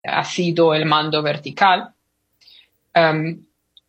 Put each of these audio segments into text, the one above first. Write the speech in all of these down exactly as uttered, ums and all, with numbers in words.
ha sido el mando vertical. Um,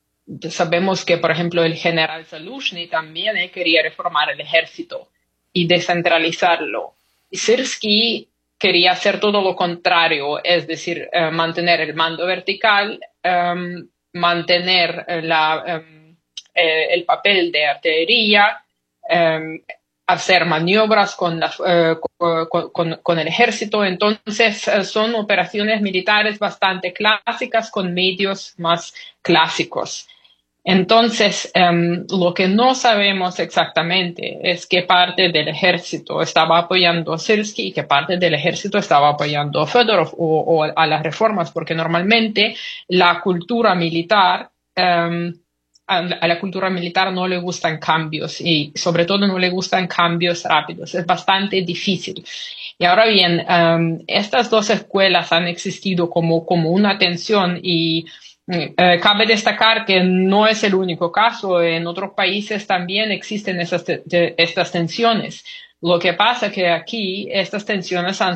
sabemos que, por ejemplo, el general Zaluzhny también eh, quería reformar el ejército y descentralizarlo. Syrskyi quería hacer todo lo contrario, es decir, uh, mantener el mando vertical, um, mantener la, um, eh, el papel de artillería, um, hacer maniobras con, la, uh, con, con, con el ejército. Entonces, uh, son operaciones militares bastante clásicas con medios más clásicos. Entonces, um, lo que no sabemos exactamente es qué parte del ejército estaba apoyando a Syrskyi y qué parte del ejército estaba apoyando a Fedorov o, o a las reformas, porque normalmente la cultura militar, um, a, a la cultura militar no le gustan cambios y sobre todo no le gustan cambios rápidos. Es bastante difícil. Y ahora bien, um, estas dos escuelas han existido como, como una tensión y Eh, cabe destacar que no es el único caso, en otros países también existen esas te te estas tensiones. Lo que pasa es que aquí estas tensiones han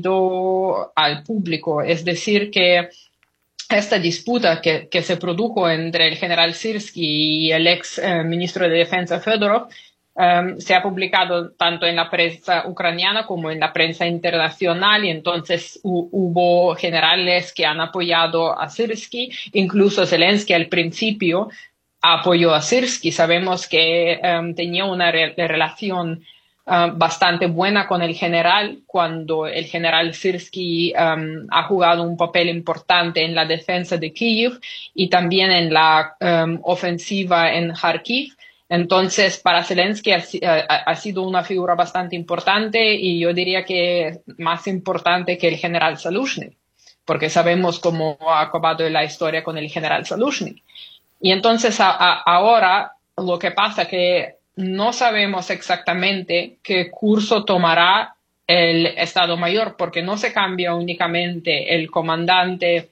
salido al público, es decir, que esta disputa que, que se produjo entre el general Syrskyi y el ex eh, ministro de Defensa Fedorov Um, se ha publicado tanto en la prensa ucraniana como en la prensa internacional y entonces hu hubo generales que han apoyado a Syrskyi, incluso Zelensky al principio apoyó a Syrskyi. Sabemos que um, tenía una re relación uh, bastante buena con el general cuando el general Syrskyi um, ha jugado un papel importante en la defensa de Kiev y también en la um, ofensiva en Kharkiv. Entonces, para Zelensky ha, ha, ha sido una figura bastante importante y yo diría que más importante que el general Zaluzhny, porque sabemos cómo ha acabado la historia con el general Zaluzhny. Y entonces a, a, ahora lo que pasa es que no sabemos exactamente qué curso tomará el Estado Mayor, porque no se cambia únicamente el comandante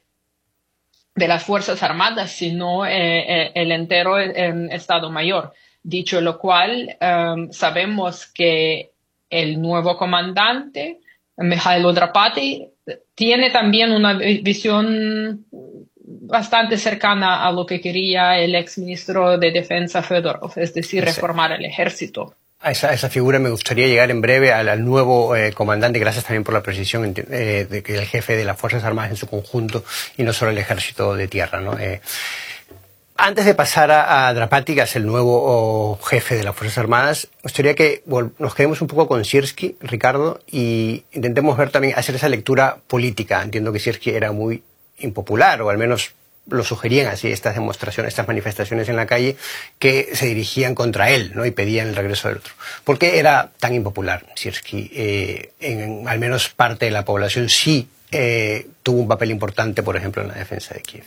de las Fuerzas Armadas, sino eh, el entero eh, Estado Mayor. Dicho lo cual, um, sabemos que el nuevo comandante, Mikhailo Drapati, tiene también una visión bastante cercana a lo que quería el exministro de Defensa Fedorov, es decir, reformar el ejército. A esa, a esa figura me gustaría llegar en breve al, al nuevo eh, comandante, gracias también por la precisión eh, de que el jefe de las Fuerzas Armadas en su conjunto y no solo el ejército de tierra, ¿no? Eh, antes de pasar a, a Drapati, que es el nuevo oh, jefe de las Fuerzas Armadas, me gustaría que nos quedemos un poco con Syrskyi, Ricardo, y intentemos ver también, hacer esa lectura política. Entiendo que Syrskyi era muy impopular, o al menos lo sugerían así estas demostraciones, estas manifestaciones en la calle que se dirigían contra él, ¿no? Y pedían el regreso del otro. ¿Por qué era tan impopular Syrskyi? Eh, en al menos parte de la población sí eh, tuvo un papel importante, por ejemplo, en la defensa de Kiev.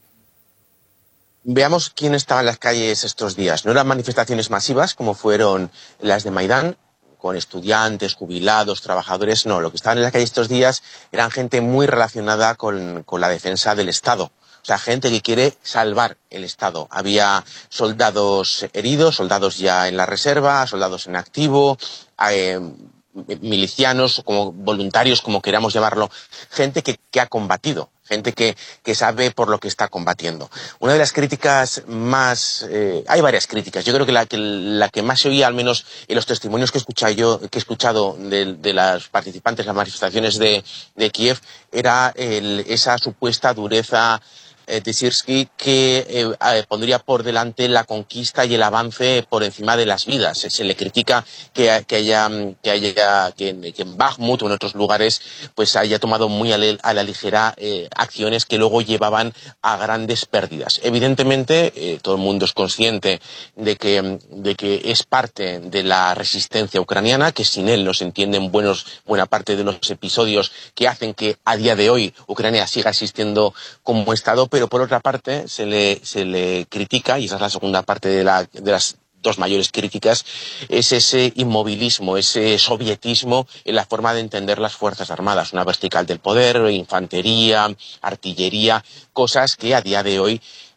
Veamos quién estaba en las calles estos días. No eran manifestaciones masivas como fueron las de Maidán, con estudiantes, jubilados, trabajadores, no. Lo que estaban en las calles estos días eran gente muy relacionada con, con la defensa del Estado. O sea, gente que quiere salvar el Estado. Había soldados heridos, soldados ya en la reserva, soldados en activo, eh, milicianos, como voluntarios, como queramos llamarlo, gente que, que ha combatido, gente que, que sabe por lo que está combatiendo. Una de las críticas más... Eh, hay varias críticas. Yo creo que la, que la que más se oía, al menos en los testimonios que he escuchado, yo, que he escuchado de, de las participantes en las manifestaciones de, de Kiev, era el, esa supuesta dureza de Syrskyi que eh, pondría por delante la conquista y el avance por encima de las vidas. Se le critica que, que haya que haya que, que en Bakhmut o en otros lugares pues haya tomado muy a, le, a la ligera eh, acciones que luego llevaban a grandes pérdidas. Evidentemente eh, todo el mundo es consciente de que de que es parte de la resistencia ucraniana, que sin él no se entienden buenos buena parte de los episodios que hacen que a día de hoy Ucrania siga existiendo como Estado. Pero por otra parte se le, se le critica, y esa es la segunda parte de, la, de las dos mayores críticas, es ese inmovilismo, ese sovietismo en la forma de entender las Fuerzas Armadas, una vertical del poder, infantería, artillería, cosas que a día de hoy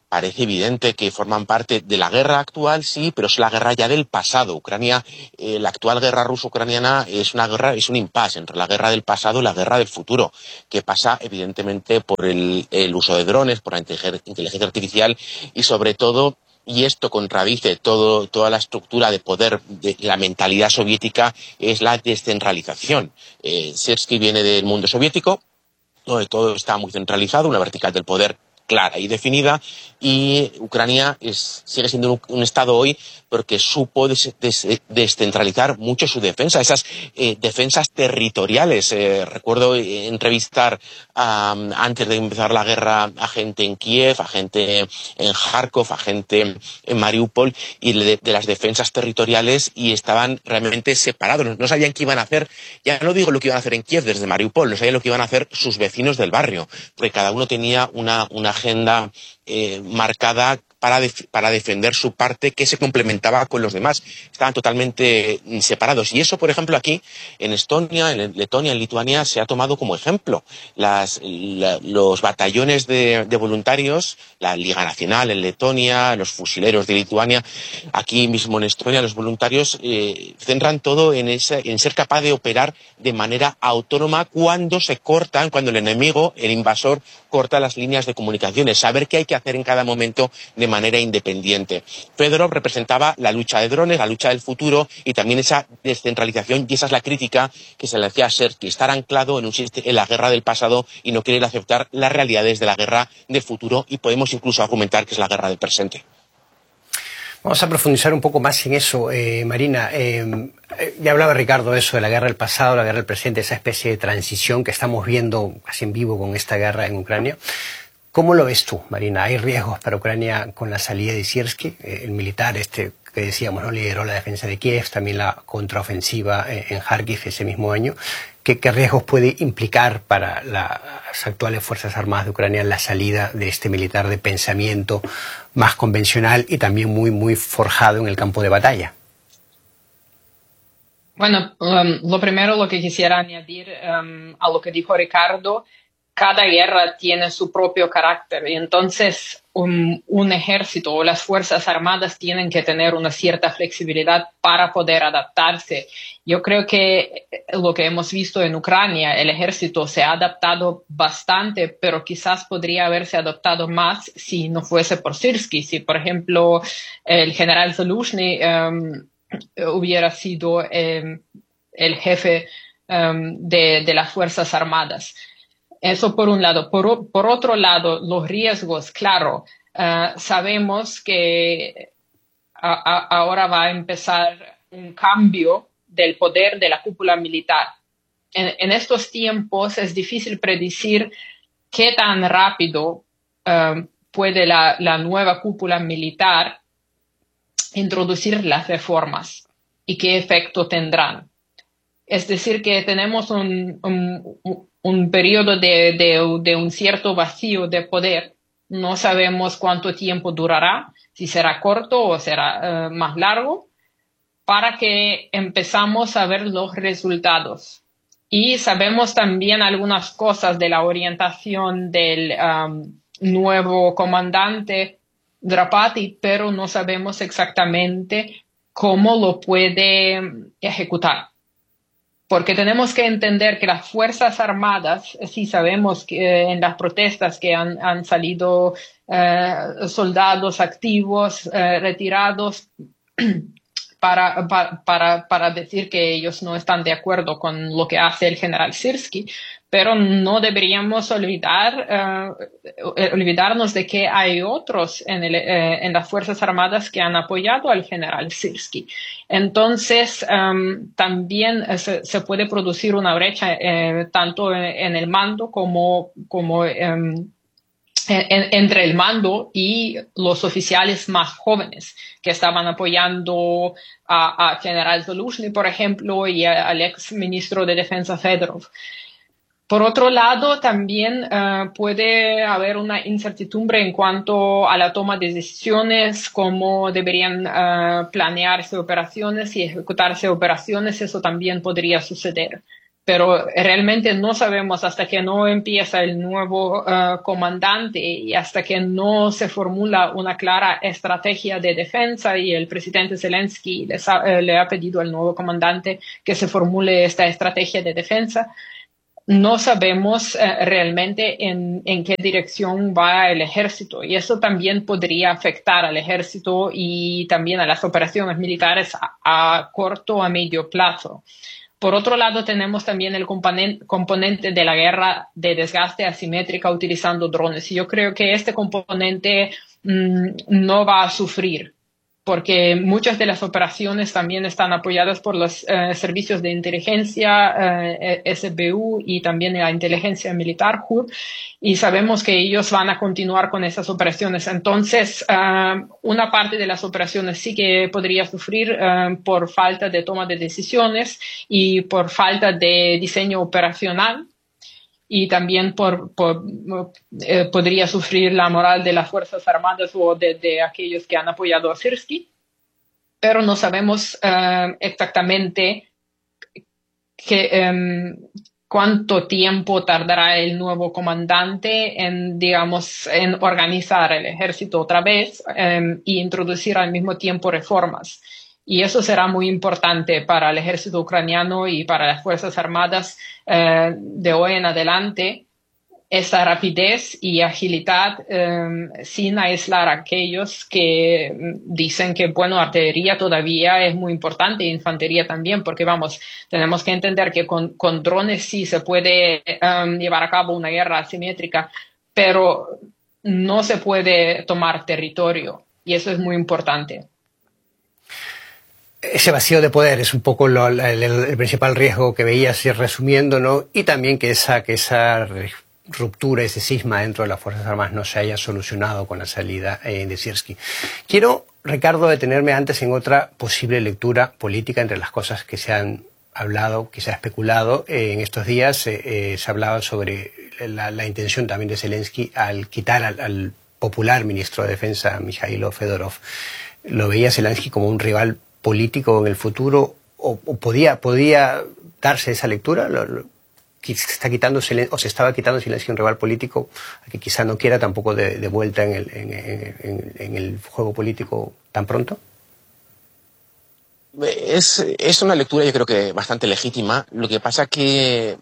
parece evidente que forman parte de la guerra actual, sí, pero es la guerra ya del pasado. Ucrania, eh, la actual guerra ruso-ucraniana es una guerra, es un impasse entre la guerra del pasado y la guerra del futuro, que pasa evidentemente por el, el uso de drones, por la inteligencia artificial y sobre todo, y esto contradice todo, toda la estructura de poder de la mentalidad soviética, es la descentralización. Eh, Sirsky viene del mundo soviético, donde todo está muy centralizado, una vertical del poder clara y definida, y Ucrania es, sigue siendo un, un Estado hoy porque supo des, des, descentralizar mucho su defensa, esas eh, defensas territoriales. Eh, recuerdo eh, entrevistar um, antes de empezar la guerra a gente en Kiev, a gente en Kharkov, a gente en Mariupol, y de, de las defensas territoriales, y estaban realmente separados, no sabían qué iban a hacer. Ya no digo lo que iban a hacer en Kiev desde Mariupol, no sabían lo que iban a hacer sus vecinos del barrio, porque cada uno tenía una, una agenda eh, marcada para, def para defender su parte, que se complementaba con los demás. Estaban totalmente separados. Y eso, por ejemplo, aquí en Estonia, en Letonia, en Lituania, se ha tomado como ejemplo. Las, la, los batallones de, de voluntarios, la Liga Nacional en Letonia, los fusileros de Lituania, aquí mismo en Estonia, los voluntarios eh, centran todo en, ese, en ser capaz de operar de manera autónoma cuando se cortan, cuando el enemigo, el invasor, corta las líneas de comunicaciones, saber qué hay que hacer en cada momento de manera independiente. Fedorov representaba la lucha de drones, la lucha del futuro y también esa descentralización, y esa es la crítica que se le hacía a Sersky, estar anclado en, un, en la guerra del pasado y no querer aceptar las realidades de la guerra del futuro, y podemos incluso argumentar que es la guerra del presente. Vamos a profundizar un poco más en eso, eh, Marina. Eh, ya hablaba Ricardo de eso, de la guerra del pasado, la guerra del presente, esa especie de transición que estamos viendo casi en vivo con esta guerra en Ucrania. ¿Cómo lo ves tú, Marina? ¿Hay riesgos para Ucrania con la salida de Sirsky, eh, el militar este que decíamos, ¿no? Lideró la defensa de Kiev, también la contraofensiva en, en Kharkiv ese mismo año? ¿Qué, qué riesgos puede implicar para la, las actuales Fuerzas Armadas de Ucrania la salida de este militar de pensamiento más convencional y también muy, muy forjado en el campo de batalla? Bueno, um, lo primero lo que quisiera añadir um, a lo que dijo Ricardo, cada guerra tiene su propio carácter y entonces un, un ejército o las Fuerzas Armadas tienen que tener una cierta flexibilidad para poder adaptarse. Yo creo que lo que hemos visto en Ucrania, el ejército se ha adaptado bastante, pero quizás podría haberse adaptado más si no fuese por Sirsky. Si, por ejemplo, el general Zaluzhny um, hubiera sido um, el jefe um, de, de las Fuerzas Armadas. Eso por un lado. Por, por otro lado, los riesgos, claro, uh, sabemos que a, a, ahora va a empezar un cambio del poder de la cúpula militar. En, en estos tiempos es difícil predecir qué tan rápido uh, puede la, la nueva cúpula militar introducir las reformas y qué efecto tendrán. Es decir, que tenemos un, un, un periodo de, de, de un cierto vacío de poder. No sabemos cuánto tiempo durará, si será corto o será uh, más largo, para que empezamos a ver los resultados. Y sabemos también algunas cosas de la orientación del um, nuevo comandante Drapati, pero no sabemos exactamente cómo lo puede ejecutar. Porque tenemos que entender que las Fuerzas Armadas, sí sabemos que eh, en las protestas que han, han salido eh, soldados activos, eh, retirados, para, para, para, para decir que ellos no están de acuerdo con lo que hace el general Sirsky, pero no deberíamos olvidar, uh, olvidarnos de que hay otros en, el, eh, en las Fuerzas Armadas que han apoyado al general Sirsky. Entonces, um, también se, se puede producir una brecha eh, tanto en, en el mando como, como um, en, entre el mando y los oficiales más jóvenes que estaban apoyando a, a general Zaluzhny, por ejemplo, y a, al ex ministro de Defensa Fedorov. Por otro lado, también uh, puede haber una incertidumbre en cuanto a la toma de decisiones, cómo deberían uh, planearse operaciones y ejecutarse operaciones. Eso también podría suceder. pero realmente no sabemos hasta que no empieza el nuevo uh, comandante y hasta que no se formula una clara estrategia de defensa, y el presidente Zelensky les ha, eh, le ha pedido al nuevo comandante que se formule esta estrategia de defensa. No sabemos eh, realmente en, en qué dirección va el ejército, y eso también podría afectar al ejército y también a las operaciones militares a, a corto o a medio plazo. Por otro lado, tenemos también el componente de la guerra de desgaste asimétrica utilizando drones. Y yo creo que este componente mmm, no va a sufrir, porque muchas de las operaciones también están apoyadas por los eh, servicios de inteligencia, eh, S B U, y también la inteligencia militar, H U D, y sabemos que ellos van a continuar con esas operaciones. Entonces, uh, una parte de las operaciones sí que podría sufrir uh, por falta de toma de decisiones y por falta de diseño operacional. Y también por, por, eh, podría sufrir la moral de las Fuerzas Armadas o de, de aquellos que han apoyado a Syrskyi, pero no sabemos uh, exactamente que, um, cuánto tiempo tardará el nuevo comandante en, digamos, en organizar el ejército otra vez um, y introducir al mismo tiempo reformas. Y eso será muy importante para el ejército ucraniano y para las Fuerzas Armadas eh, de hoy en adelante, esa rapidez y agilidad eh, sin aislar a aquellos que dicen que, bueno, artillería todavía es muy importante, infantería también, porque vamos, tenemos que entender que con, con drones sí se puede um, llevar a cabo una guerra asimétrica, pero no se puede tomar territorio, y eso es muy importante. Ese vacío de poder es un poco lo, el, el principal riesgo que veías, ir resumiendo, ¿no? Y también que esa, que esa ruptura, ese cisma dentro de las Fuerzas Armadas no se haya solucionado con la salida eh, de Syrskyi. Quiero, Ricardo, detenerme antes en otra posible lectura política entre las cosas que se han hablado, que se ha especulado eh, en estos días. Eh, eh, se hablaba sobre la, la intención también de Zelensky al quitar al, al popular ministro de Defensa, Mikhailo Fedorov. ¿Lo veía Zelensky como un rival político en el futuro, o, o podía, podía darse esa lectura? Lo, lo, se está quitando, o se estaba quitando Zelensky un rival político que quizá no quiera tampoco de, de vuelta en el, en, en, en el juego político tan pronto. Es, es una lectura, yo creo que bastante legítima. Lo que pasa que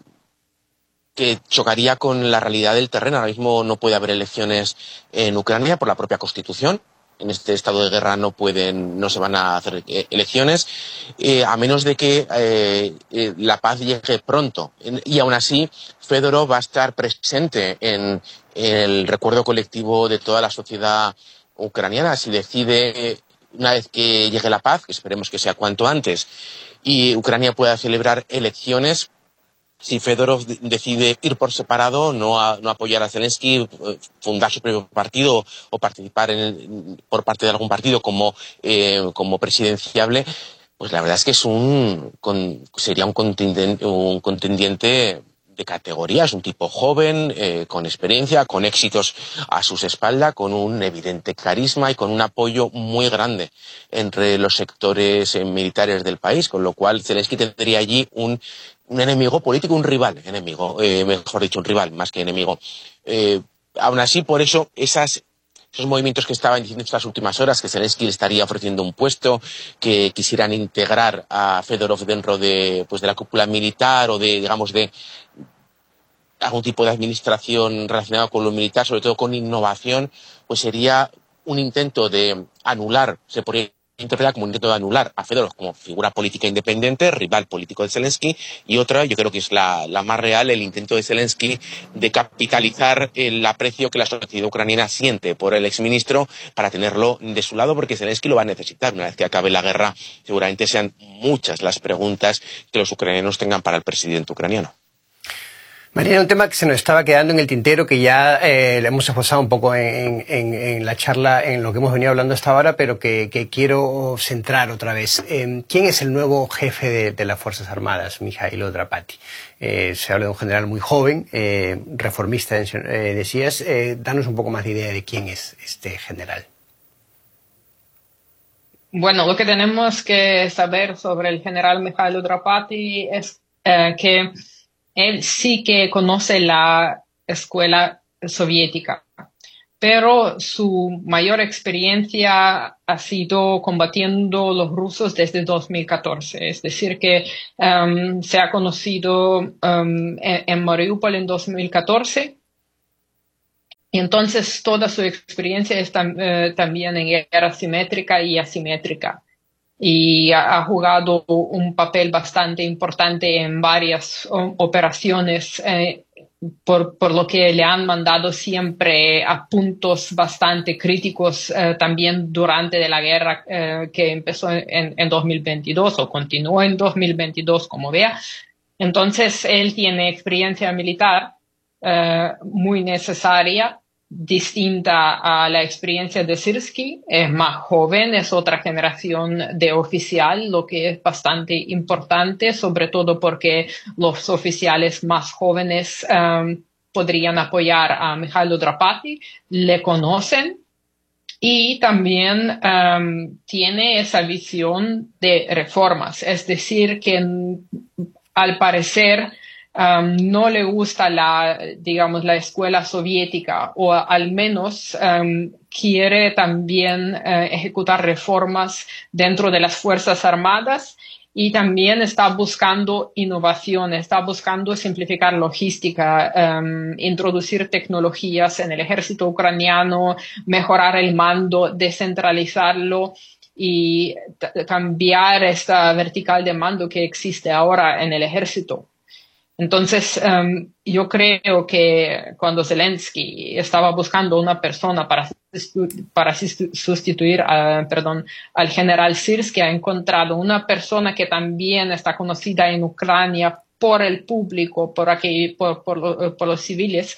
que chocaría con la realidad del terreno. Ahora mismo no puede haber elecciones en Ucrania por la propia Constitución. En este estado de guerra no pueden, no se van a hacer eh, elecciones, eh, a menos de que eh, eh, la paz llegue pronto. Y aún así, Fedorov va a estar presente en, en el recuerdo colectivo de toda la sociedad ucraniana. Si decide, una vez que llegue la paz, que esperemos que sea cuanto antes, y Ucrania pueda celebrar elecciones, si Fedorov decide ir por separado, no, a, no apoyar a Zelensky, fundar su propio partido o participar en el, por parte de algún partido como, eh, como presidenciable, pues la verdad es que es un, con, sería un contendiente, un contendiente de categoría. Es un tipo joven, eh, con experiencia, con éxitos a sus espaldas, con un evidente carisma y con un apoyo muy grande entre los sectores eh, militares del país, con lo cual Zelensky tendría allí un un enemigo político, un rival enemigo, eh, mejor dicho, un rival más que enemigo. Eh, aún así, por eso, esas, esos movimientos que estaban diciendo estas últimas horas, que Zelensky le estaría ofreciendo un puesto, que quisieran integrar a Fedorov dentro de, pues, de la cúpula militar o de, digamos, de algún tipo de administración relacionada con lo militar, sobre todo con innovación, pues sería un intento de anular, se podría interpretar como un intento de anular a Fedorov como figura política independiente, rival político de Zelensky, y otra, yo creo que es la, la más real, el intento de Zelensky de capitalizar el aprecio que la sociedad ucraniana siente por el exministro para tenerlo de su lado, porque Zelensky lo va a necesitar. Una vez que acabe la guerra, seguramente sean muchas las preguntas que los ucranianos tengan para el presidente ucraniano. Mariana, un tema que se nos estaba quedando en el tintero, que ya eh, le hemos esforzado un poco en, en, en la charla, en lo que hemos venido hablando hasta ahora, pero que, que quiero centrar otra vez. Eh, ¿Quién es el nuevo jefe de, de las Fuerzas Armadas, Mihailo Drapati? Eh, se habla de un general muy joven, eh, reformista, eh, decías. Eh, danos un poco más de idea de quién es este general. Bueno, lo que tenemos que saber sobre el general Mihailo Drapati es eh, que él sí que conoce la escuela soviética, pero su mayor experiencia ha sido combatiendo los rusos desde dos mil catorce. Es decir, que um, se ha conocido um, en, en Mariupol en dos mil catorce. Y entonces toda su experiencia es tam, eh, también en guerra simétrica y asimétrica. Y ha, ha jugado un papel bastante importante en varias o, operaciones, eh, por, por lo que le han mandado siempre a puntos bastante críticos, eh, también durante de la guerra eh, que empezó en, en dos mil veintidós o continuó en dos mil veintidós, como vea. Entonces, él tiene experiencia militar eh, muy necesaria, distinta a la experiencia de Syrskyi. Es más joven, es otra generación de oficial, lo que es bastante importante, sobre todo porque los oficiales más jóvenes um, podrían apoyar a Mihailo Drapati, le conocen y también um, tiene esa visión de reformas, es decir, que al parecer Um, no le gusta la, digamos, la escuela soviética, o al menos um, quiere también uh, ejecutar reformas dentro de las Fuerzas Armadas, y también está buscando innovación, está buscando simplificar logística, um, introducir tecnologías en el ejército ucraniano, mejorar el mando, descentralizarlo y cambiar esta vertical de mando que existe ahora en el ejército. Entonces, um, yo creo que cuando Zelensky estaba buscando una persona para, para sustituir a, perdón, al general Syrskyi, ha encontrado una persona que también está conocida en Ucrania por el público, por, aquí, por, por, lo, por los civiles,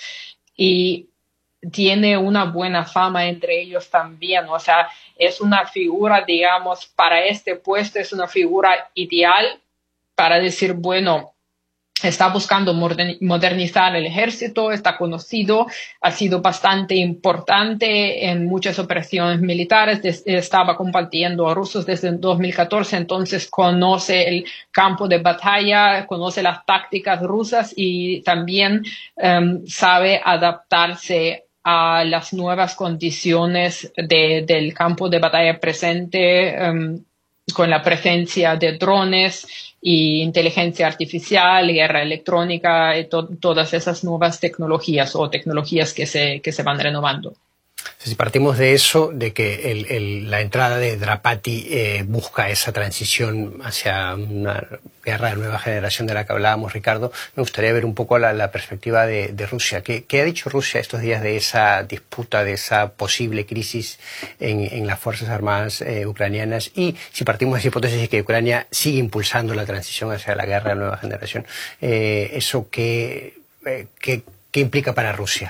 y tiene una buena fama entre ellos también. O sea, es una figura, digamos, para este puesto, es una figura ideal para decir, bueno, está buscando modernizar el ejército, está conocido, ha sido bastante importante en muchas operaciones militares, estaba combatiendo a rusos desde dos mil catorce, entonces conoce el campo de batalla, conoce las tácticas rusas y también um, sabe adaptarse a las nuevas condiciones de, del campo de batalla presente, um, con la presencia de drones y inteligencia artificial, guerra electrónica y to todas esas nuevas tecnologías o tecnologías que se, que se van renovando. Si partimos de eso, de que el, el, la entrada de Drapati eh, busca esa transición hacia una guerra de nueva generación de la que hablábamos, Ricardo, me gustaría ver un poco la, la perspectiva de, de Rusia. ¿Qué, ¿Qué ha dicho Rusia estos días de esa disputa, de esa posible crisis en, en las Fuerzas Armadas eh, ucranianas? Y si partimos de esa hipótesis de que Ucrania sigue impulsando la transición hacia la guerra de nueva generación, eh, ¿eso qué, eh, qué, qué implica para Rusia?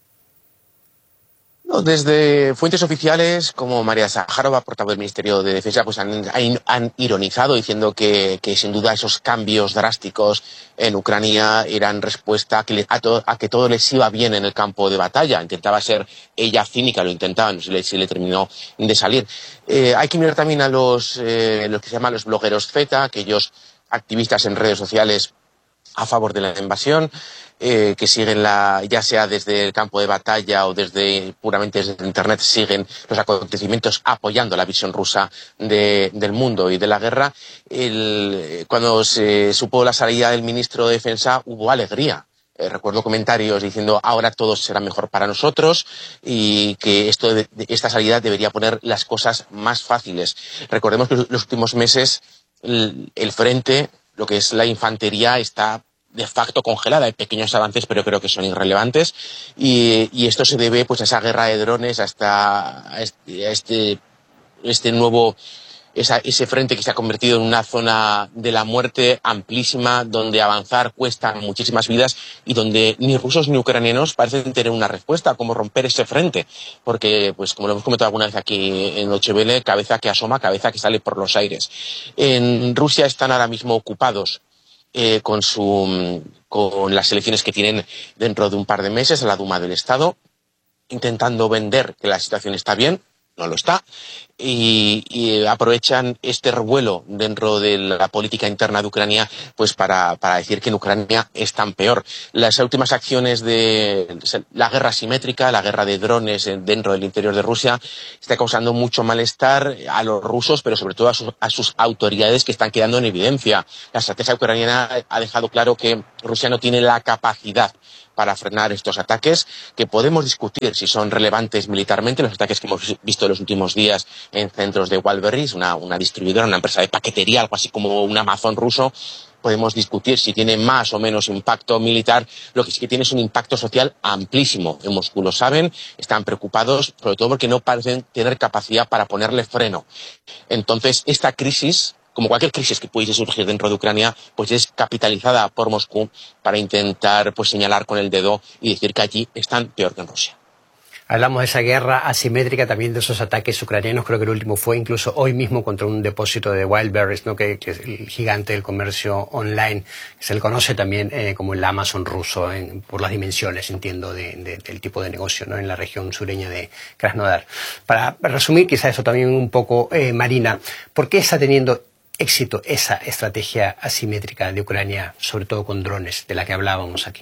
No, desde fuentes oficiales como María Zaharova, portavoz del Ministerio de Defensa, pues han, han, han ironizado diciendo que, que sin duda esos cambios drásticos en Ucrania eran respuesta a que, le, a, to, a que todo les iba bien en el campo de batalla. Intentaba ser ella cínica, lo intentaba, no sé si le, si le terminó de salir. Eh, hay que mirar también a los, eh, los que se llaman los blogueros Z, aquellos activistas en redes sociales a favor de la invasión, eh, que siguen la, ya sea desde el campo de batalla o desde puramente desde internet, siguen los acontecimientos apoyando la visión rusa de, del mundo y de la guerra. El, cuando se supo la salida del ministro de Defensa hubo alegría. Eh, recuerdo comentarios diciendo ahora todo será mejor para nosotros y que esto de, de, esta salida debería poner las cosas más fáciles. Recordemos que los últimos meses el, el frente, lo que es la infantería, está de facto congelada. Hay pequeños avances, pero creo que son irrelevantes. Y, y esto se debe pues a esa guerra de drones, hasta a este, a este, este nuevo, esa, ese frente que se ha convertido en una zona de la muerte amplísima, donde avanzar cuesta muchísimas vidas y donde ni rusos ni ucranianos parecen tener una respuesta a cómo romper ese frente. Porque, pues como lo hemos comentado alguna vez aquí en Deutsche Welle, cabeza que asoma, cabeza que sale por los aires. En Rusia están ahora mismo ocupados Eh, con, su, con las elecciones que tienen dentro de un par de meses a la Duma del Estado, intentando vender que la situación está bien. no lo está, y, y aprovechan este revuelo dentro de la política interna de Ucrania pues para, para decir que en Ucrania es tan peor. Las últimas acciones de la guerra asimétrica, la guerra de drones dentro del interior de Rusia, está causando mucho malestar a los rusos, pero sobre todo a sus, a sus autoridades, que están quedando en evidencia. La estrategia ucraniana ha dejado claro que Rusia no tiene la capacidad para frenar estos ataques, que podemos discutir si son relevantes militarmente, los ataques que hemos visto en los últimos días en centros de Wildberries, una, una distribuidora, una empresa de paquetería, algo así como un Amazon ruso. Podemos discutir si tiene más o menos impacto militar. Lo que sí que tiene es un impacto social amplísimo. En Moscú lo saben, están preocupados, sobre todo porque no parecen tener capacidad para ponerle freno. Entonces, esta crisis, como cualquier crisis que pudiese surgir dentro de Ucrania, pues es capitalizada por Moscú para intentar pues señalar con el dedo y decir que allí están peor que en Rusia. Hablamos de esa guerra asimétrica, también de esos ataques ucranianos. Creo que el último fue incluso hoy mismo contra un depósito de Wildberries, ¿no? que, que es el gigante del comercio online. Se le conoce también eh, como el Amazon ruso, en, por las dimensiones, entiendo, de, de, del tipo de negocio, ¿no? en la región sureña de Krasnodar. Para resumir, quizás eso también un poco, eh, Marina, ¿por qué está teniendo éxito esa estrategia asimétrica de Ucrania, sobre todo con drones, de la que hablábamos aquí?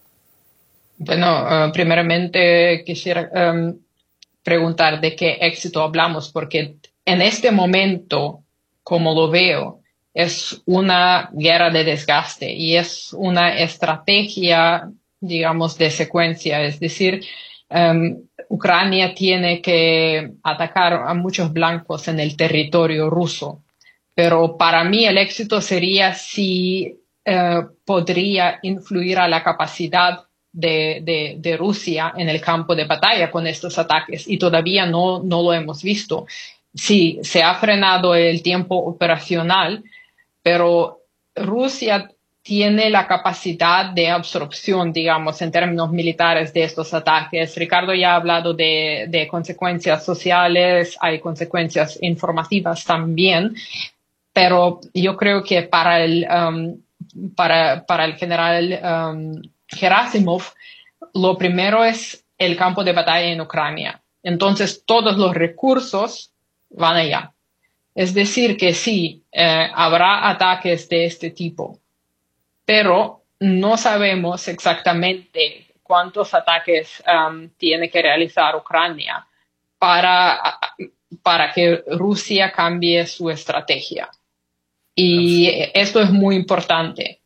Bueno, uh, primeramente quisiera um, preguntar de qué éxito hablamos, porque en este momento, como lo veo, es una guerra de desgaste y es una estrategia, digamos, de secuencia. Es decir, um, Ucrania tiene que atacar a muchos blancos en el territorio ruso. Pero para mí el éxito sería si uh, podría influir a la capacidad De, de, de Rusia en el campo de batalla con estos ataques, y todavía no, no lo hemos visto. Sí, se ha frenado el tiempo operacional, pero Rusia tiene la capacidad de absorción, digamos, en términos militares de estos ataques. Ricardo ya ha hablado de, de consecuencias sociales, hay consecuencias informativas también, pero yo creo que para el, um, para, para el general um, Gerasimov, lo primero es el campo de batalla en Ucrania. Entonces, todos los recursos van allá. Es decir, que sí, eh, habrá ataques de este tipo, pero no sabemos exactamente cuántos ataques um, tiene que realizar Ucrania para, para que Rusia cambie su estrategia. Y esto es muy importante,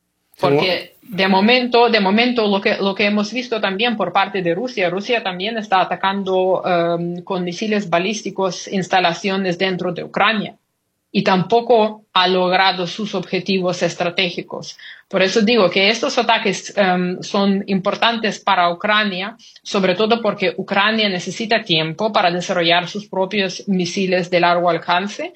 porque de momento, de momento lo que, lo que hemos visto también por parte de Rusia, Rusia también está atacando um, con misiles balísticos instalaciones dentro de Ucrania y tampoco ha logrado sus objetivos estratégicos. Por eso digo que estos ataques um, son importantes para Ucrania, sobre todo porque Ucrania necesita tiempo para desarrollar sus propios misiles de largo alcance,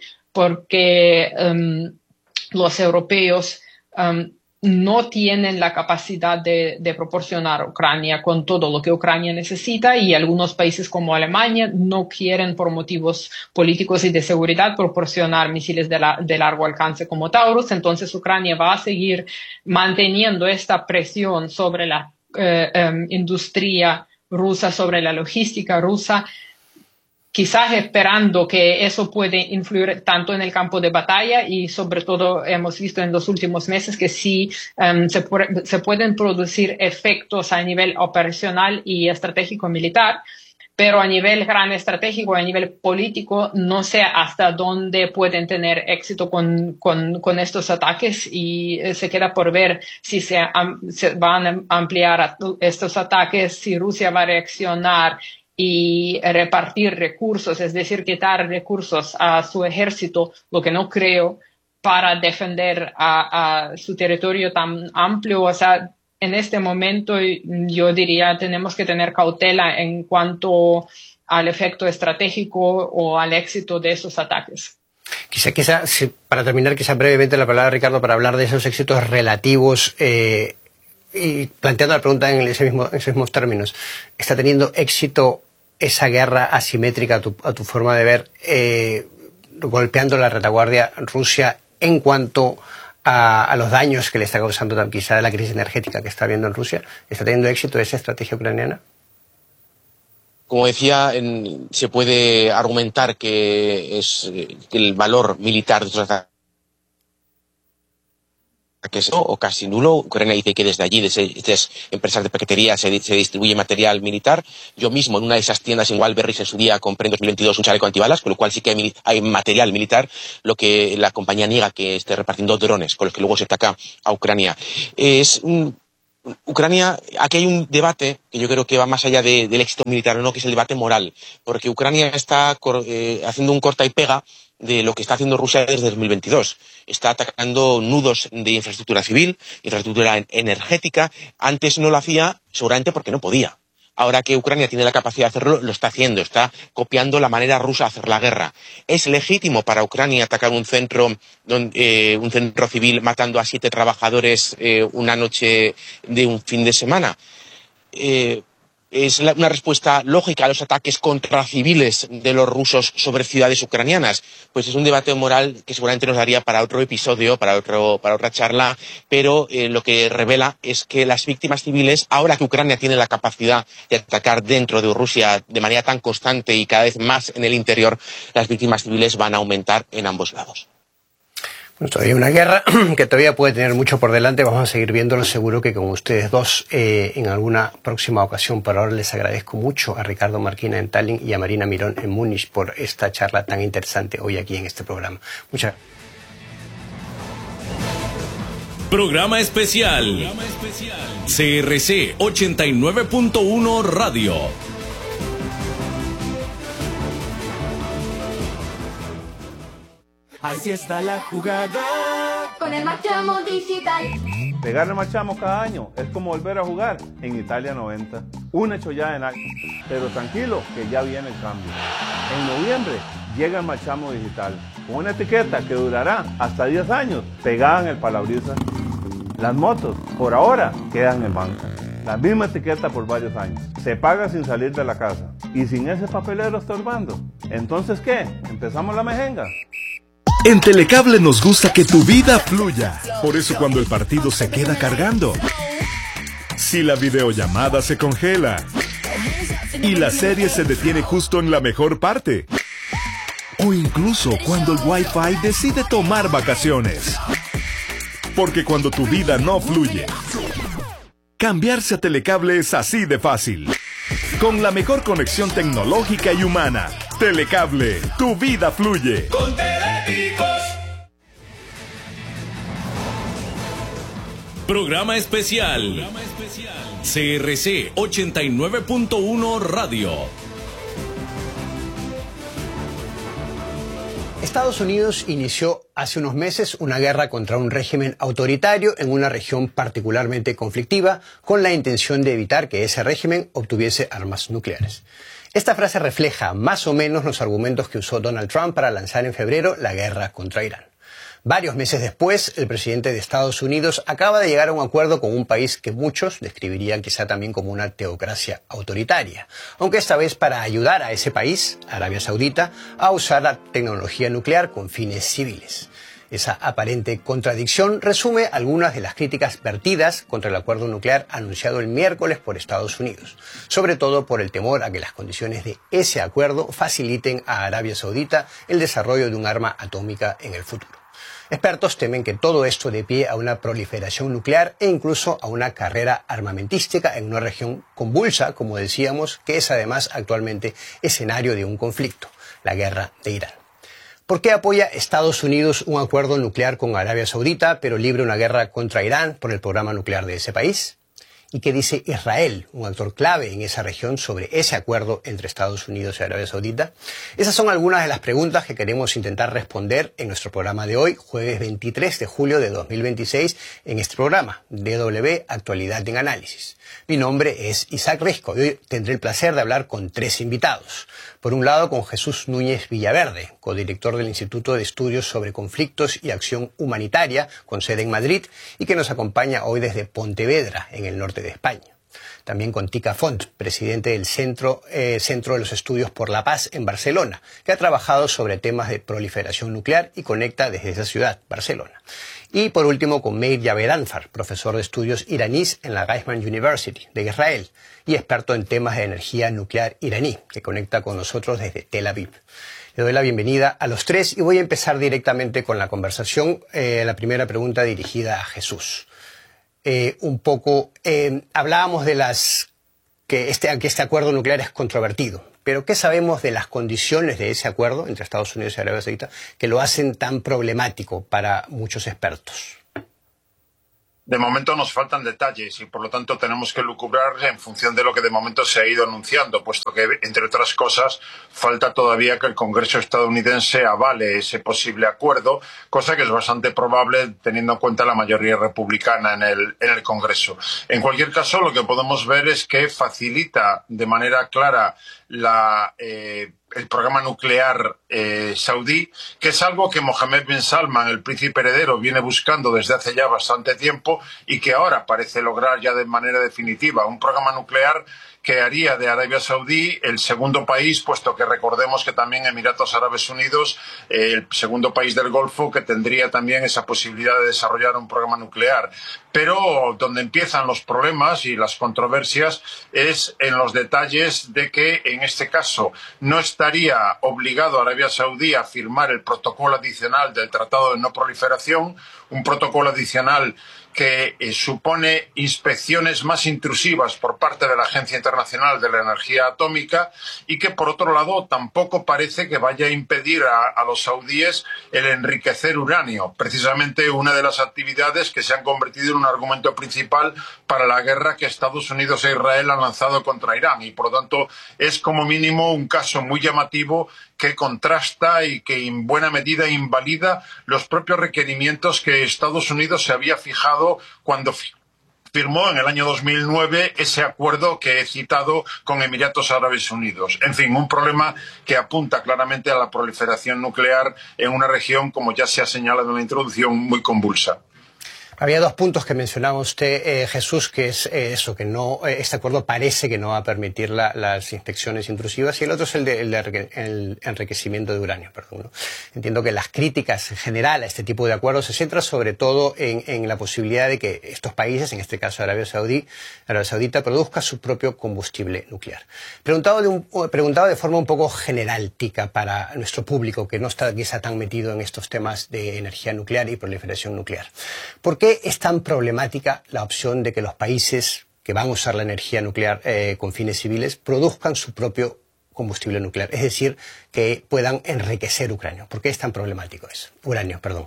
porque um, los europeos um, no tienen la capacidad de, de proporcionar a Ucrania con todo lo que Ucrania necesita, y algunos países como Alemania no quieren, por motivos políticos y de seguridad, proporcionar misiles de, la, de largo alcance como Taurus. Entonces Ucrania va a seguir manteniendo esta presión sobre la eh, eh, industria rusa, sobre la logística rusa, quizás esperando que eso puede influir tanto en el campo de batalla, y sobre todo hemos visto en los últimos meses que sí um, se, se pueden producir efectos a nivel operacional y estratégico militar, pero a nivel gran estratégico, a nivel político, no sé hasta dónde pueden tener éxito con, con, con estos ataques, y se queda por ver si se, um, se van a ampliar estos ataques, si Rusia va a reaccionar y repartir recursos, es decir, quitar recursos a su ejército, lo que no creo, para defender a, a su territorio tan amplio. O sea, en este momento yo diría tenemos que tener cautela en cuanto al efecto estratégico o al éxito de esos ataques. Quizá, quizá si, para terminar, quizá brevemente la palabra, Ricardo, para hablar de esos éxitos relativos, eh, y planteando la pregunta en, ese mismo, en esos mismos términos, ¿está teniendo éxito esa guerra asimétrica, a tu, a tu forma de ver, eh, golpeando la retaguardia Rusia en cuanto a, a los daños que le está causando quizá la crisis energética que está habiendo en Rusia? ¿Está teniendo éxito esa estrategia ucraniana? como decía, en, se puede argumentar que es que el valor militar de estos ataques que es o casi nulo. Ucrania dice que desde allí, desde estas empresas de paquetería, se, se distribuye material militar. Yo mismo en una de esas tiendas en Wildberries en su día compré en dos mil veintidós un chaleco antibalas, con lo cual sí que hay, hay material militar, lo que la compañía niega que esté repartiendo drones con los que luego se ataca a Ucrania. Es un, Ucrania, aquí hay un debate que yo creo que va más allá de, del éxito militar o no, que es el debate moral, porque Ucrania está eh, haciendo un corta y pega de lo que está haciendo Rusia desde dos mil veintidós. Está atacando nudos de infraestructura civil, infraestructura energética. Antes no lo hacía, seguramente porque no podía. Ahora que Ucrania tiene la capacidad de hacerlo, lo está haciendo. Está copiando la manera rusa de hacer la guerra. ¿Es legítimo para Ucrania atacar un centro, eh, un centro civil matando a siete trabajadores eh, una noche de un fin de semana? Eh, ¿Es una respuesta lógica a los ataques contra civiles de los rusos sobre ciudades ucranianas? Pues es un debate moral que seguramente nos daría para otro episodio, para, otro, para otra charla, pero eh, lo que revela es que las víctimas civiles, ahora que Ucrania tiene la capacidad de atacar dentro de Rusia de manera tan constante y cada vez más en el interior, las víctimas civiles van a aumentar en ambos lados. Bueno, todavía una guerra que todavía puede tener mucho por delante. Vamos a seguir viéndolo, seguro que con ustedes dos eh, en alguna próxima ocasión. Por ahora les agradezco mucho a Ricardo Marquina en Tallinn y a Marina Mirón en Múnich por esta charla tan interesante hoy aquí en este programa. Muchas gracias. Programa especial C R C ochenta y nueve punto uno Radio. Así está la jugada con el Marchamo Digital. Pegarle Marchamo cada año es como volver a jugar en Italia noventa. Un hecho ya en acto. Pero tranquilo, que ya viene el cambio. En noviembre llega el Marchamo Digital, con una etiqueta que durará hasta diez años, pegada en el parabrisas. Las motos, por ahora, quedan en banca. La misma etiqueta por varios años. Se paga sin salir de la casa. Y sin ese papelero estorbando. Entonces, ¿qué? ¿Empezamos la mejenga? En Telecable nos gusta que tu vida fluya. Por eso cuando el partido se queda cargando, si la videollamada se congela y la serie se detiene justo en la mejor parte, o incluso cuando el Wi-Fi decide tomar vacaciones. Porque cuando tu vida no fluye, cambiarse a Telecable es así de fácil. Con la mejor conexión tecnológica y humana. Telecable, tu vida fluye. con Teléticos. Programa especial C R C ochenta y nueve punto uno Radio. Estados Unidos inició hace unos meses una guerra contra un régimen autoritario en una región particularmente conflictiva, con la intención de evitar que ese régimen obtuviese armas nucleares. Esta frase refleja más o menos los argumentos que usó Donald Trump para lanzar en febrero la guerra contra Irán. Varios meses después, el presidente de Estados Unidos acaba de llegar a un acuerdo con un país que muchos describirían quizá también como una teocracia autoritaria, aunque esta vez para ayudar a ese país, Arabia Saudita, a usar la tecnología nuclear con fines civiles. Esa aparente contradicción resume algunas de las críticas vertidas contra el acuerdo nuclear anunciado el miércoles por Estados Unidos, sobre todo por el temor a que las condiciones de ese acuerdo faciliten a Arabia Saudita el desarrollo de un arma atómica en el futuro. Expertos temen que todo esto dé pie a una proliferación nuclear e incluso a una carrera armamentística en una región convulsa, como decíamos, que es además actualmente escenario de un conflicto, la guerra de Irán. ¿Por qué apoya Estados Unidos un acuerdo nuclear con Arabia Saudita, pero libra una guerra contra Irán por el programa nuclear de ese país? ¿Y qué dice Israel, un actor clave en esa región, sobre ese acuerdo entre Estados Unidos y Arabia Saudita? Esas son algunas de las preguntas que queremos intentar responder en nuestro programa de hoy, jueves veintitrés de julio de dos mil veintiséis, en este programa, D W Actualidad en Análisis. Mi nombre es Isaac Risco y hoy tendré el placer de hablar con tres invitados. Por un lado, con Jesús Núñez Villaverde, codirector del Instituto de Estudios sobre Conflictos y Acción Humanitaria, con sede en Madrid, y que nos acompaña hoy desde Pontevedra, en el norte de España. También con Tika Font, presidente del Centro, eh, Centro de los Estudios por la Paz en Barcelona, que ha trabajado sobre temas de proliferación nuclear y conecta desde esa ciudad, Barcelona. Y por último con Meir Yavedanfar, profesor de estudios iraníes en la Weizmann University de Israel y experto en temas de energía nuclear iraní, que conecta con nosotros desde Tel Aviv. Le doy la bienvenida a los tres y voy a empezar directamente con la conversación. Eh, la primera pregunta dirigida a Jesús. Eh, un poco, eh, hablábamos de las que este, que este acuerdo nuclear es controvertido, pero ¿qué sabemos de las condiciones de ese acuerdo entre Estados Unidos y Arabia Saudita que lo hacen tan problemático para muchos expertos? De momento nos faltan detalles y por lo tanto tenemos que lucubrar en función de lo que de momento se ha ido anunciando, puesto que, entre otras cosas, falta todavía que el Congreso estadounidense avale ese posible acuerdo, cosa que es bastante probable teniendo en cuenta la mayoría republicana en el, en el Congreso. En cualquier caso, lo que podemos ver es que facilita de manera clara la... Eh, el programa nuclear eh, saudí, que es algo que Mohammed bin Salman, el príncipe heredero, viene buscando desde hace ya bastante tiempo y que ahora parece lograr ya de manera definitiva. Un programa nuclear que haría de Arabia Saudí el segundo país, puesto que recordemos que también Emiratos Árabes Unidos, eh, el segundo país del Golfo, que tendría también esa posibilidad de desarrollar un programa nuclear. Pero donde empiezan los problemas y las controversias es en los detalles de que, en este caso, no estaría obligado Arabia Saudí a firmar el protocolo adicional del Tratado de No Proliferación, un protocolo adicional que eh, supone inspecciones más intrusivas por parte de la Agencia Internacional de la Energía Atómica y que, por otro lado, tampoco parece que vaya a impedir a, a los saudíes el enriquecer uranio, precisamente una de las actividades que se han convertido en un argumento principal para la guerra que Estados Unidos e Israel han lanzado contra Irán y, por lo tanto, es como mínimo un caso muy llamativo que contrasta y que en buena medida invalida los propios requerimientos que Estados Unidos se había fijado cuando firmó en el año dos mil nueve ese acuerdo que he citado con Emiratos Árabes Unidos. En fin, un problema que apunta claramente a la proliferación nuclear en una región, como ya se ha señalado en la introducción, muy convulsa. Había dos puntos que mencionaba usted, eh, Jesús, que es eh, eso, que no eh, este acuerdo parece que no va a permitir la, las inspecciones intrusivas, y el otro es el de el, de, el enriquecimiento de uranio. Perdón, ¿no? Entiendo que las críticas en general a este tipo de acuerdos se centran sobre todo en, en la posibilidad de que estos países, en este caso Arabia Saudí, Arabia Saudita, produzca su propio combustible nuclear. Preguntado de, un, preguntado de forma un poco general, Tika, para nuestro público que no está quizá tan metido en estos temas de energía nuclear y proliferación nuclear. ¿Por qué es tan problemática la opción de que los países que van a usar la energía nuclear eh, con fines civiles produzcan su propio combustible nuclear? Es decir, que puedan enriquecer uranio. ¿Por qué es tan problemático eso? Uranio, perdón.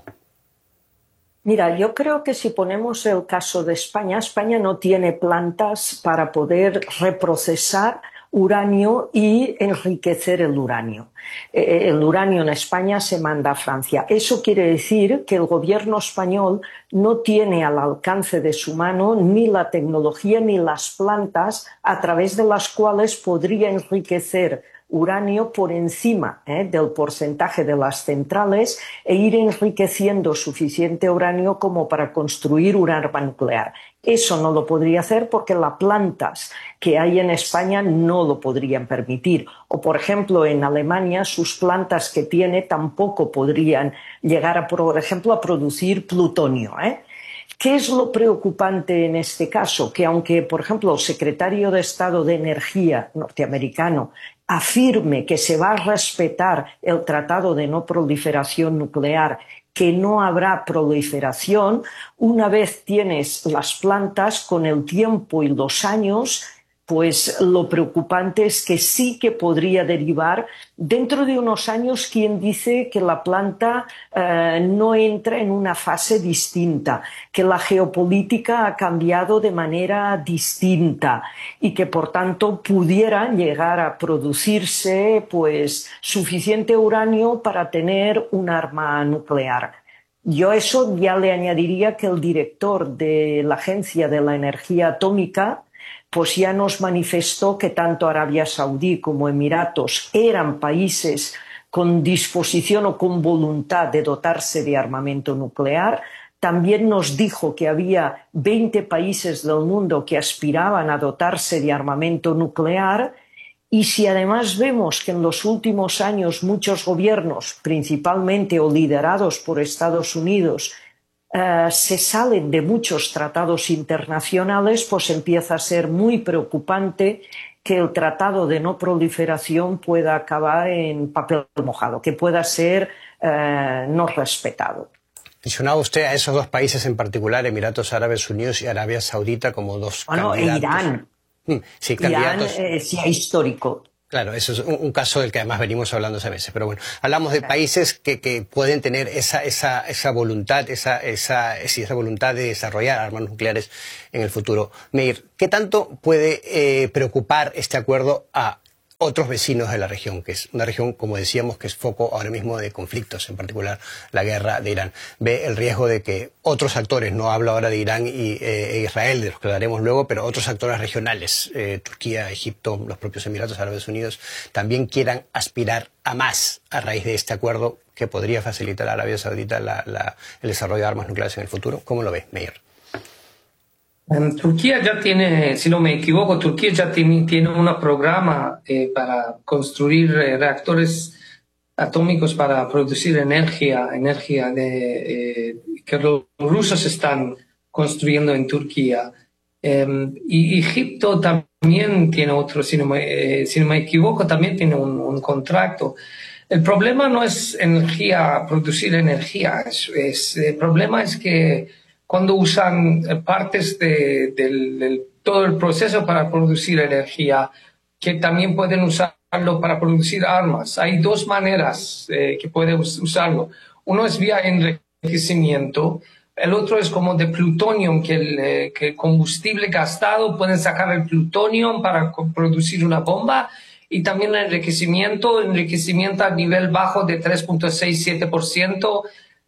Mira, yo creo que si ponemos el caso de España, España no tiene plantas para poder reprocesar uranio y enriquecer el uranio. Eh, el uranio en España se manda a Francia. Eso quiere decir que el gobierno español no tiene al alcance de su mano ni la tecnología ni las plantas a través de las cuales podría enriquecer uranio por encima eh, del porcentaje de las centrales e ir enriqueciendo suficiente uranio como para construir un arma nuclear. Eso no lo podría hacer porque las plantas que hay en España no lo podrían permitir. O, por ejemplo, en Alemania, sus plantas que tiene tampoco podrían llegar, a, por ejemplo, a producir plutonio, ¿eh? ¿Qué es lo preocupante en este caso? Que aunque, por ejemplo, el secretario de Estado de Energía norteamericano afirme que se va a respetar el Tratado de No Proliferación Nuclear, que no habrá proliferación, una vez tienes las plantas, con el tiempo y los años, pues lo preocupante es que sí que podría derivar dentro de unos años. Quien dice que la planta eh, no entra en una fase distinta, que la geopolítica ha cambiado de manera distinta y que por tanto pudiera llegar a producirse pues suficiente uranio para tener un arma nuclear. Yo a eso ya le añadiría que el director de la Agencia de la Energía Atómica pues ya nos manifestó que tanto Arabia Saudí como Emiratos eran países con disposición o con voluntad de dotarse de armamento nuclear. también nos dijo que había veinte países del mundo que aspiraban a dotarse de armamento nuclear. Y si además vemos que en los últimos años muchos gobiernos, principalmente o liderados por Estados Unidos, eh, se salen de muchos tratados internacionales, pues empieza a ser muy preocupante que el Tratado de No Proliferación pueda acabar en papel mojado, que pueda ser eh, no respetado. Mencionaba usted a esos dos países en particular, Emiratos Árabes Unidos y Arabia Saudita, como dos bueno, candidatos. Irán. Sí, Irán candidatos. eh, sea histórico. Claro, eso es un, un caso del que además venimos hablando hace meses. Pero bueno, hablamos de países que, que pueden tener esa, esa, esa voluntad, esa, esa, sí, esa voluntad de desarrollar armas nucleares en el futuro. Meir, ¿qué tanto puede eh, preocupar este acuerdo a otros vecinos de la región, que es una región, como decíamos, que es foco ahora mismo de conflictos, en particular la guerra de Irán? ¿Ve el riesgo de que otros actores, no hablo ahora de Irán y eh, Israel, de los que hablaremos luego, pero otros actores regionales, eh, Turquía, Egipto, los propios Emiratos Árabes Unidos, también quieran aspirar a más a raíz de este acuerdo que podría facilitar a Arabia Saudita la, la, el desarrollo de armas nucleares en el futuro? ¿Cómo lo ves, Meir? Um, Turquía ya tiene, si no me equivoco, Turquía ya tiene, tiene un programa eh, para construir eh, reactores atómicos para producir energía, energía de, eh, que los rusos están construyendo en Turquía. Um, y Egipto también tiene otro, si no me, eh, si no me equivoco, también tiene un, un contrato. El problema no es energía, producir energía, es, es, el problema es que cuando usan partes de, de, de todo el proceso para producir energía, que también pueden usarlo para producir armas. Hay dos maneras eh, que pueden usarlo. Uno es vía enriquecimiento, el otro es como de plutonio, que el, eh, que el combustible gastado pueden sacar el plutonio para producir una bomba, y también el enriquecimiento, enriquecimiento a nivel bajo de tres punto sesenta y siete por ciento.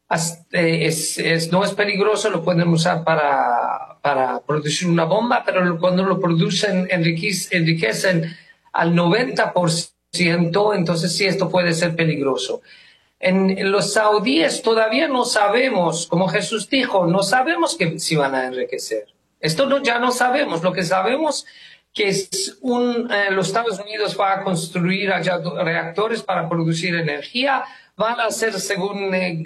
Es, es, no es peligroso, lo pueden usar para, para producir una bomba, pero cuando lo producen enriquecen, enriquecen al noventa por ciento, entonces sí, esto puede ser peligroso. En, en los saudíes todavía no sabemos, como Jesús dijo, no sabemos que si van a enriquecer. Esto no, ya no sabemos. Lo que sabemos que es un, eh, los Estados Unidos van a construir allá reactores para producir energía. Van a hacer, según eh,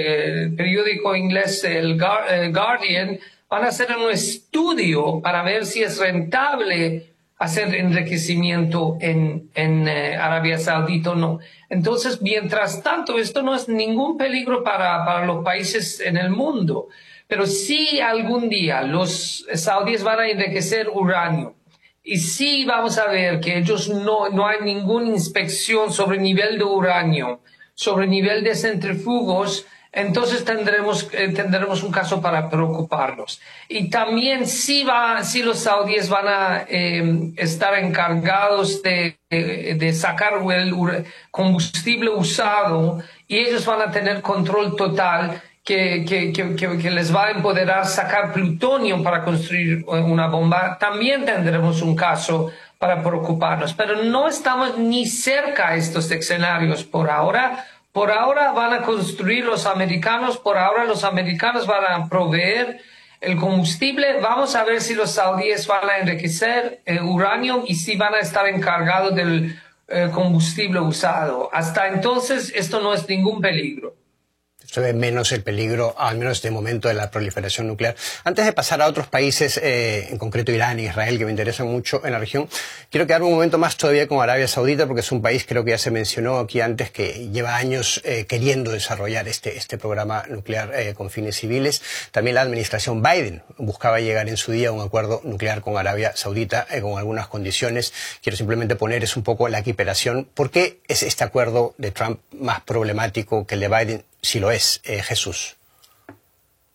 el periódico inglés el Guardian, van a hacer un estudio para ver si es rentable hacer enriquecimiento en, en eh, Arabia Saudita o no. Entonces, mientras tanto, esto no es ningún peligro para, para los países en el mundo. Pero si algún día los saudíes van a enriquecer uranio, y si vamos a ver que ellos no, no hay ninguna inspección sobre el nivel de uranio, sobre el nivel de centrifugos, entonces tendremos, eh, tendremos un caso para preocuparnos. Y también si, va, si los saudíes van a eh, estar encargados de, de, de sacar el combustible usado, y ellos van a tener control total, que, que, que, que les va a empoderar sacar plutonio para construir una bomba, también tendremos un caso para preocuparnos. Pero no estamos ni cerca de estos escenarios por ahora. Por ahora van a construir los americanos, por ahora los americanos van a proveer el combustible. Vamos a ver si los saudíes van a enriquecer eh, uranio y si van a estar encargados del eh, combustible usado. Hasta entonces esto no es ningún peligro. Se ve menos el peligro, al menos de momento, de la proliferación nuclear. Antes de pasar a otros países, eh, en concreto Irán e Israel, que me interesan mucho en la región, quiero quedarme un momento más todavía con Arabia Saudita, porque es un país, creo que ya se mencionó aquí antes, que lleva años eh, queriendo desarrollar este, este programa nuclear eh, con fines civiles. También la administración Biden buscaba llegar en su día a un acuerdo nuclear con Arabia Saudita, eh, con algunas condiciones. Quiero simplemente poner es un poco la equiparación. ¿Por qué es este acuerdo de Trump más problemático que el de Biden? Si lo es, eh, Jesús.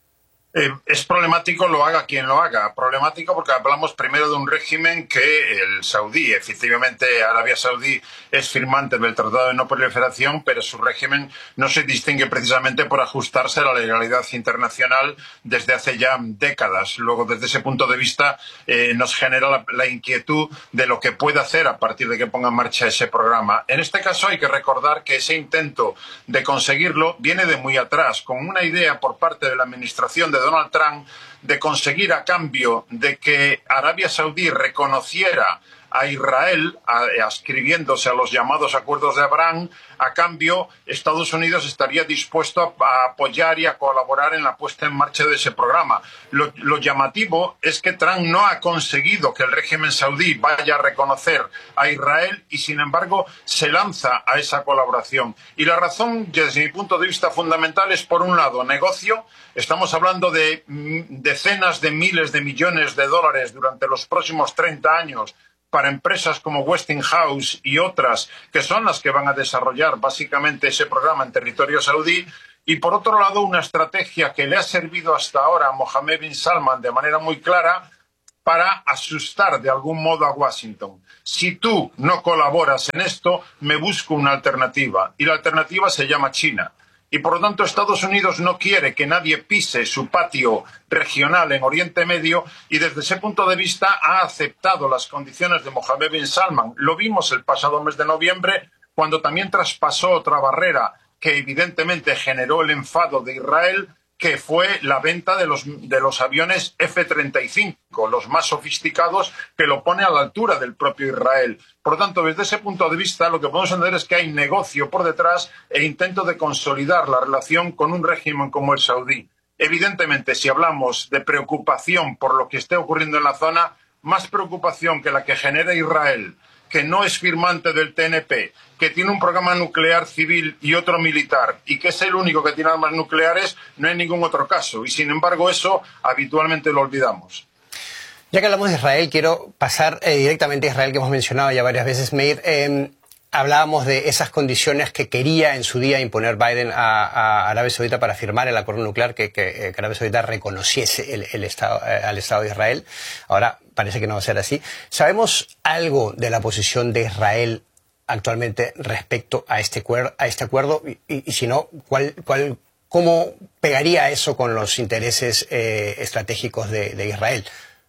Eh, es problemático, lo haga quien lo haga. Problemático porque hablamos primero de un régimen que el saudí, efectivamente Arabia Saudí es firmante del Tratado de No Proliferación, pero su régimen no se distingue precisamente por ajustarse a la legalidad internacional desde hace ya décadas. Luego, desde ese punto de vista, eh, nos genera la, la inquietud de lo que puede hacer a partir de que ponga en marcha ese programa. En este caso hay que recordar que ese intento de conseguirlo viene de muy atrás, con una idea por parte de la administración de Donald Trump de conseguir, a cambio de que Arabia Saudí reconociera a Israel, adscribiéndose a los llamados acuerdos de Abraham, a cambio Estados Unidos estaría dispuesto a, a apoyar y a colaborar en la puesta en marcha de ese programa. Lo, lo llamativo es que Trump no ha conseguido que el régimen saudí vaya a reconocer a Israel y, sin embargo, se lanza a esa colaboración. Y la razón, desde mi punto de vista fundamental, es, por un lado, negocio. Estamos hablando de decenas de miles de millones de dólares durante los próximos treinta años para empresas como Westinghouse y otras, que son las que van a desarrollar básicamente ese programa en territorio saudí. Y, por otro lado, una estrategia que le ha servido hasta ahora a Mohammed bin Salman de manera muy clara para asustar de algún modo a Washington. Si tú no colaboras en esto, me busco una alternativa. Y la alternativa se llama China. Y, por lo tanto, Estados Unidos no quiere que nadie pise su patio regional en Oriente Medio y, desde ese punto de vista, ha aceptado las condiciones de Mohammed bin Salman. Lo vimos el pasado mes de noviembre, cuando también traspasó otra barrera que evidentemente generó el enfado de Israel, que fue la venta de los, de los aviones F treinta y cinco, los más sofisticados, que lo pone a la altura del propio Israel. Por lo tanto, desde ese punto de vista, lo que podemos entender es que hay negocio por detrás e intento de consolidar la relación con un régimen como el saudí. Evidentemente, si hablamos de preocupación por lo que esté ocurriendo en la zona, más preocupación que la que genera Israel, que no es firmante del T N P, que tiene un programa nuclear civil y otro militar, y que es el único que tiene armas nucleares, no hay ningún otro caso. Y, sin embargo, eso habitualmente lo olvidamos. Ya que hablamos de Israel, quiero pasar eh, directamente a Israel, que hemos mencionado ya varias veces, Meir. Eh, hablábamos de esas condiciones que quería en su día imponer Biden a, a Arabia Saudita para firmar el acuerdo nuclear, que, que, que Arabia Saudita reconociese el, el estado, eh, al Estado de Israel. Ahora parece que no va a ser así. ¿Sabemos algo de la posición de Israel actualmente respecto a este, a este acuerdo? Y, y, y si no, ¿cuál, cuál, ¿cómo pegaría eso con los intereses eh, estratégicos de, de Israel?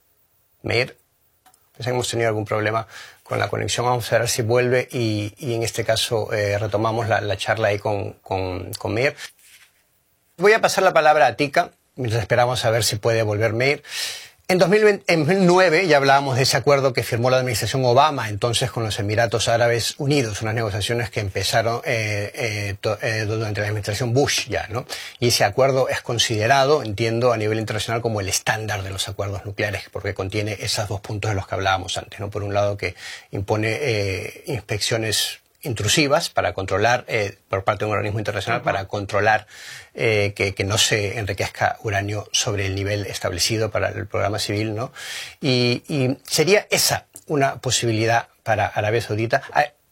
Meir, pensé que hemos tenido algún problema con la conexión. Vamos a ver si vuelve y, y en este caso eh, retomamos la, la charla ahí con, con, con Meir. Voy a pasar la palabra a Tika, mientras esperamos a ver si puede volver Meir. En dos mil nueve ya hablábamos de ese acuerdo que firmó la administración Obama entonces con los Emiratos Árabes Unidos, unas negociaciones que empezaron eh, eh, to, eh, durante la administración Bush ya, ¿no? Y ese acuerdo es considerado, entiendo, a nivel internacional como el estándar de los acuerdos nucleares, porque contiene esos dos puntos de los que hablábamos antes, ¿no? Por un lado, que impone eh, inspecciones intrusivas para controlar, eh, por parte de un organismo internacional, uh-huh. para controlar eh, que, que no se enriquezca uranio sobre el nivel establecido para el programa civil, ¿no? Y, y sería esa una posibilidad para Arabia Saudita.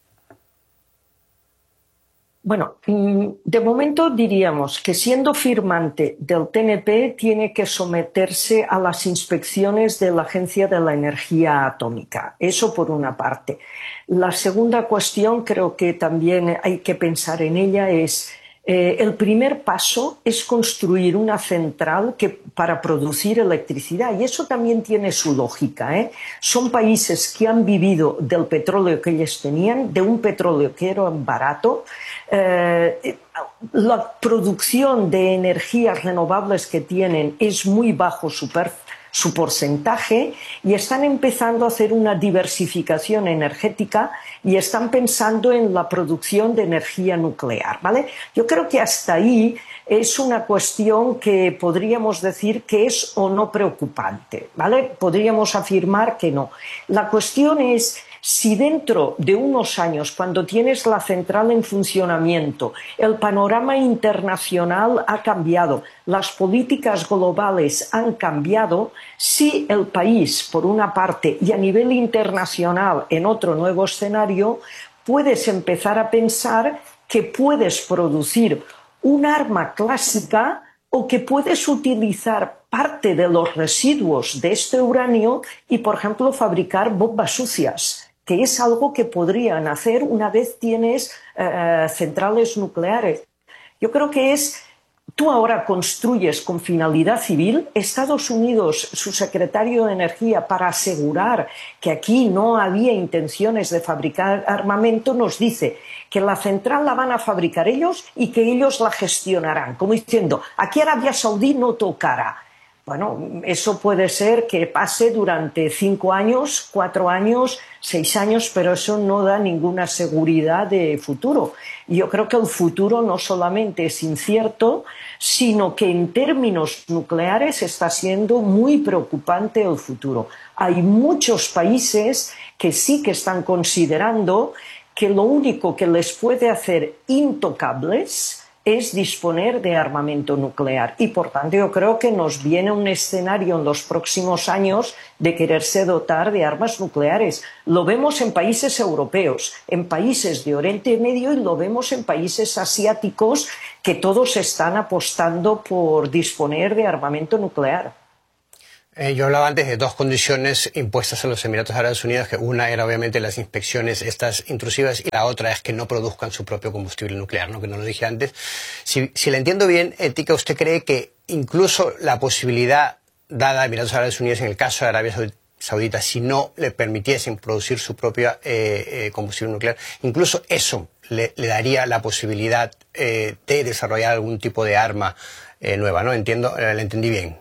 Bueno, de momento diríamos que, siendo firmante del T N P, tiene que someterse a las inspecciones de la Agencia de la Energía Atómica. Eso por una parte. La segunda cuestión, creo que también hay que pensar en ella, es eh, el primer paso es construir una central que, para producir electricidad, y eso también tiene su lógica, ¿eh? Son países que han vivido del petróleo que ellos tenían, de un petróleo que era barato. Eh, la producción de energías renovables que tienen es muy bajo su, per, su porcentaje, y están empezando a hacer una diversificación energética y están pensando en la producción de energía nuclear, ¿vale? Yo creo que hasta ahí es una cuestión que podríamos decir que es o no preocupante, ¿vale? Podríamos afirmar que no. La cuestión es si dentro de unos años, cuando tienes la central en funcionamiento, el panorama internacional ha cambiado, las políticas globales han cambiado, si el país, por una parte, y a nivel internacional, en otro nuevo escenario, puedes empezar a pensar que puedes producir un arma clásica o que puedes utilizar parte de los residuos de este uranio y, por ejemplo, fabricar bombas sucias, que es algo que podrían hacer una vez tienes eh, centrales nucleares. Yo creo que es... Tú ahora construyes con finalidad civil. Estados Unidos, su secretario de Energía, para asegurar que aquí no había intenciones de fabricar armamento, nos dice que la central la van a fabricar ellos y que ellos la gestionarán, como diciendo, aquí Arabia Saudí no tocará. Bueno, eso puede ser que pase durante cinco años, cuatro años, seis años, pero eso no da ninguna seguridad de futuro. Y yo creo que el futuro no solamente es incierto, sino que en términos nucleares está siendo muy preocupante el futuro. Hay muchos países que sí que están considerando que lo único que les puede hacer intocables es disponer de armamento nuclear. Y por tanto yo creo que nos viene un escenario en los próximos años de quererse dotar de armas nucleares. Lo vemos en países europeos, en países de Oriente Medio y lo vemos en países asiáticos que todos están apostando por disponer de armamento nuclear. Eh, yo hablaba antes de dos condiciones impuestas a los Emiratos Árabes Unidos, que una era obviamente las inspecciones estas intrusivas y la otra es que no produzcan su propio combustible nuclear, ¿no? Que no lo dije antes. Si, si la entiendo bien, Tika, ¿usted cree que incluso la posibilidad dada a Emiratos Árabes Unidos en el caso de Arabia Saudita, si no le permitiesen producir su propia eh, eh, combustible nuclear, incluso eso le, le daría la posibilidad eh, de desarrollar algún tipo de arma eh, nueva, ¿no? Entiendo, eh, ¿la entendí bien?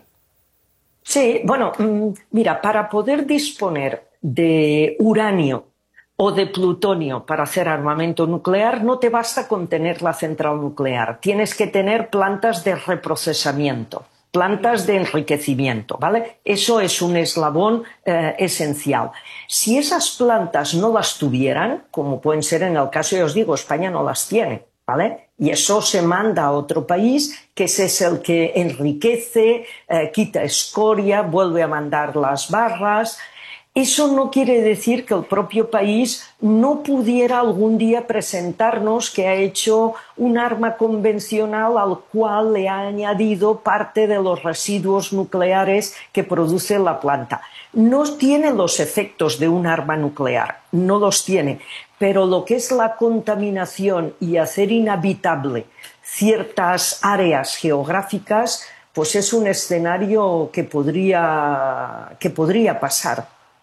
Sí, bueno, mira, para poder disponer de uranio o de plutonio para hacer armamento nuclear no te basta con tener la central nuclear, tienes que tener plantas de reprocesamiento, plantas de enriquecimiento, ¿vale? Eso es un eslabón eh, esencial. Si esas plantas no las tuvieran, como pueden ser en el caso, ya os digo, España no las tiene, ¿vale? Y eso se manda a otro país, que ese es el que enriquece, eh, quita escoria, vuelve a mandar las barras. Eso no quiere decir que el propio país no pudiera algún día presentarnos que ha hecho un arma convencional al cual le ha añadido parte de los residuos nucleares que produce la planta. No tiene los efectos de un arma nuclear, no los tiene. Pero lo que es la contaminación y hacer inhabitable ciertas áreas geográficas, pues es un escenario que podría, que podría pasar.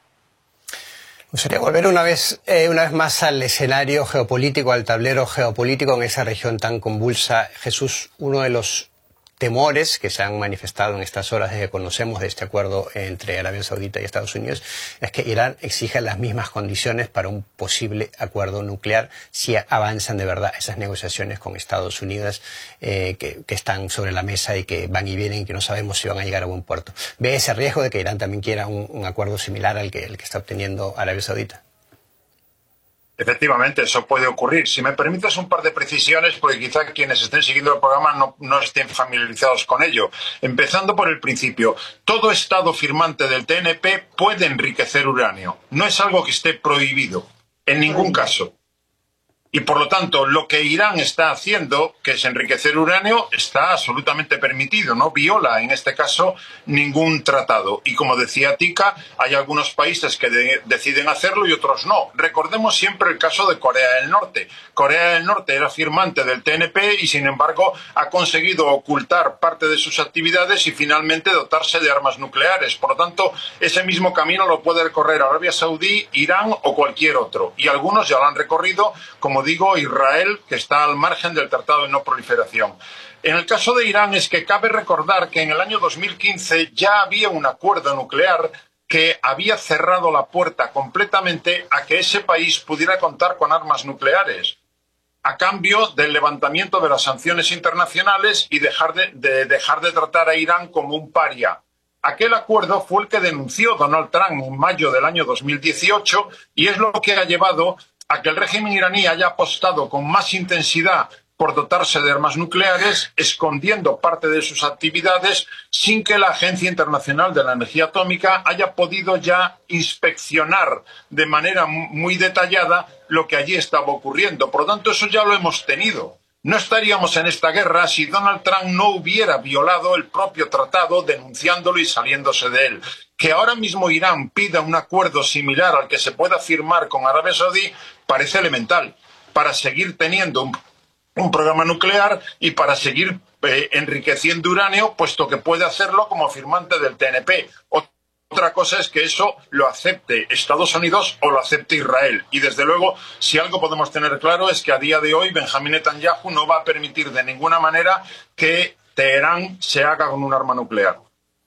Me gustaría volver una vez, eh, una vez más al escenario geopolítico, al tablero geopolítico en esa región tan convulsa. Jesús, uno de los temores que se han manifestado en estas horas desde que conocemos de este acuerdo entre Arabia Saudita y Estados Unidos es que Irán exija las mismas condiciones para un posible acuerdo nuclear si avanzan de verdad esas negociaciones con Estados Unidos eh, que, que están sobre la mesa y que van y vienen y que no sabemos si van a llegar a buen puerto. ¿Ve ese riesgo de que Irán también quiera un, un acuerdo similar al que, el que está obteniendo Arabia Saudita? Efectivamente, eso puede ocurrir. Si me permites un par de precisiones, porque quizá quienes estén siguiendo el programa no, no estén familiarizados con ello. Empezando por el principio, todo Estado firmante del T N P puede enriquecer uranio. No es algo que esté prohibido, en ningún caso. Y por lo tanto, lo que Irán está haciendo, que es enriquecer uranio, está absolutamente permitido, no viola en este caso ningún tratado. Y como decía Tika, hay algunos países que de- deciden hacerlo y otros no. Recordemos siempre el caso de Corea del Norte. Corea del Norte era firmante del T N P y sin embargo ha conseguido ocultar parte de sus actividades y finalmente dotarse de armas nucleares. Por lo tanto, ese mismo camino lo puede recorrer Arabia Saudí, Irán o cualquier otro. Y algunos ya lo han recorrido, como digo, Israel, que está al margen del Tratado de No Proliferación. En el caso de Irán es que cabe recordar que en el año dos mil quince ya había un acuerdo nuclear que había cerrado la puerta completamente a que ese país pudiera contar con armas nucleares, a cambio del levantamiento de las sanciones internacionales y dejar de, de, dejar de tratar a Irán como un paria. Aquel acuerdo fue el que denunció Donald Trump en mayo del año dos mil dieciocho y es lo que ha llevado a que el régimen iraní haya apostado con más intensidad por dotarse de armas nucleares, escondiendo parte de sus actividades sin que la Agencia Internacional de la Energía Atómica haya podido ya inspeccionar de manera muy detallada lo que allí estaba ocurriendo. Por lo tanto, eso ya lo hemos tenido. No estaríamos en esta guerra si Donald Trump no hubiera violado el propio tratado denunciándolo y saliéndose de él. Que ahora mismo Irán pida un acuerdo similar al que se pueda firmar con Arabia Saudí parece elemental para seguir teniendo un, un programa nuclear y para seguir eh, enriqueciendo uranio, puesto que puede hacerlo como firmante del T N P. Otra cosa es que eso lo acepte Estados Unidos o lo acepte Israel. Y desde luego, si algo podemos tener claro es que a día de hoy Benjamín Netanyahu no va a permitir de ninguna manera que Teherán se haga con un arma nuclear.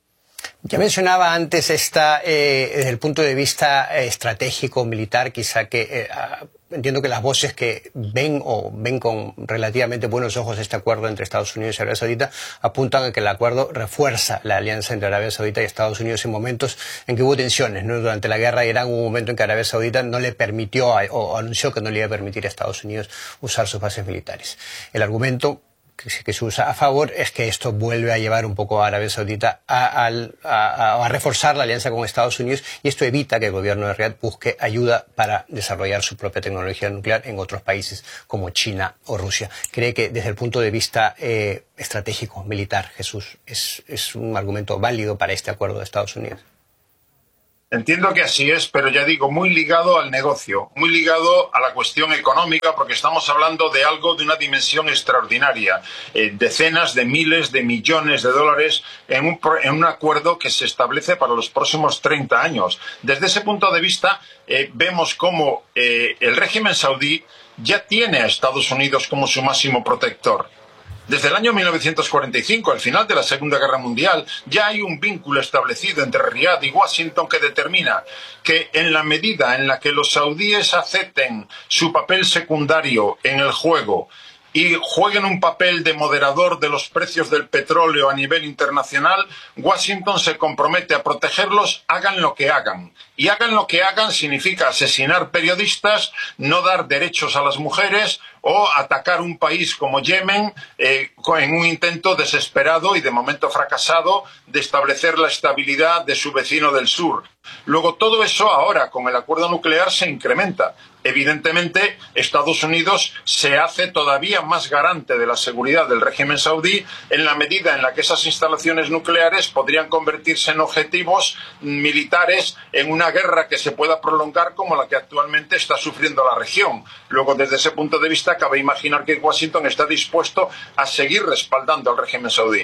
Ya mencionaba antes esta, eh, desde el punto de vista eh, estratégico, militar, quizá que eh, entiendo que las voces que ven o ven con relativamente buenos ojos este acuerdo entre Estados Unidos y Arabia Saudita apuntan a que el acuerdo refuerza la alianza entre Arabia Saudita y Estados Unidos en momentos en que hubo tensiones, ¿no? Durante la guerra de Irán hubo un momento en que Arabia Saudita no le permitió a, o anunció que no le iba a permitir a Estados Unidos usar sus bases militares. El argumento que se usa a favor es que esto vuelve a llevar un poco a Arabia Saudita a, a, a, a reforzar la alianza con Estados Unidos, y esto evita que el gobierno de Riad busque ayuda para desarrollar su propia tecnología nuclear en otros países como China o Rusia. ¿Cree que desde el punto de vista eh, estratégico, militar, Jesús, es, es un argumento válido para este acuerdo de Estados Unidos? Entiendo que así es, pero ya digo, muy ligado al negocio, muy ligado a la cuestión económica, porque estamos hablando de algo de una dimensión extraordinaria. Eh, decenas de miles de millones de dólares en un, en un acuerdo que se establece para los próximos treinta años. Desde ese punto de vista, eh, vemos cómo eh, el régimen saudí ya tiene a Estados Unidos como su máximo protector. Desde el año mil novecientos cuarenta y cinco, al final de la Segunda Guerra Mundial, ya hay un vínculo establecido entre Riad y Washington que determina que en la medida en la que los saudíes acepten su papel secundario en el juego y jueguen un papel de moderador de los precios del petróleo a nivel internacional, Washington se compromete a protegerlos, hagan lo que hagan. Y hagan lo que hagan significa asesinar periodistas, no dar derechos a las mujeres o atacar un país como Yemen eh, en un intento desesperado y de momento fracasado de establecer la estabilidad de su vecino del sur. Luego, todo eso ahora con el acuerdo nuclear se incrementa. Evidentemente, Estados Unidos se hace todavía más garante de la seguridad del régimen saudí en la medida en la que esas instalaciones nucleares podrían convertirse en objetivos militares en una guerra que se pueda prolongar como la que actualmente está sufriendo la región. Luego, desde ese punto de vista, cabe imaginar que Washington está dispuesto a seguir respaldando al régimen saudí.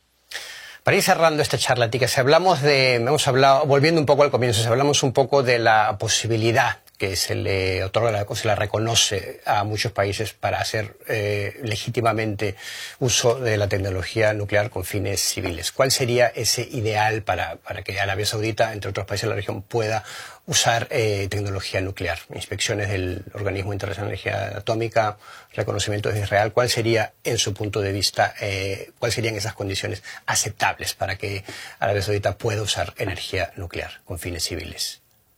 Para ir cerrando esta charlatica, si hablamos de, hemos hablado, volviendo un poco al comienzo, si hablamos un poco de la posibilidad que se le otorga, se le reconoce a muchos países para hacer eh, legítimamente uso de la tecnología nuclear con fines civiles. ¿Cuál sería ese ideal para, para que Arabia Saudita, entre otros países de la región, pueda usar eh, tecnología nuclear? Inspecciones del Organismo Internacional de Energía Atómica, reconocimiento de Israel. ¿Cuál sería, en su punto de vista, eh, cuáles serían esas condiciones aceptables para que Arabia Saudita pueda usar energía nuclear con fines civiles?